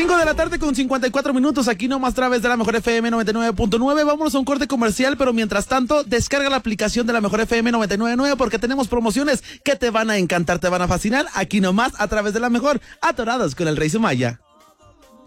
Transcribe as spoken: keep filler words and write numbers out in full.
cinco de la tarde con cincuenta y cuatro minutos, aquí nomás a través de la Mejor F M noventa y nueve punto nueve. Vámonos a un corte comercial, pero mientras tanto, descarga la aplicación de la Mejor F M noventa y nueve punto nueve porque tenemos promociones que te van a encantar, te van a fascinar, aquí nomás a través de la Mejor, atorados con el Rey Sumaya.